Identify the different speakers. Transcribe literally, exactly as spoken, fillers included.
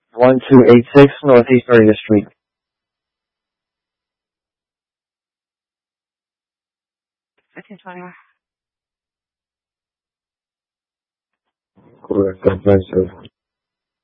Speaker 1: one two eight six Northeast thirtieth Street.
Speaker 2: Okay, fine.
Speaker 1: Correct. That's nice.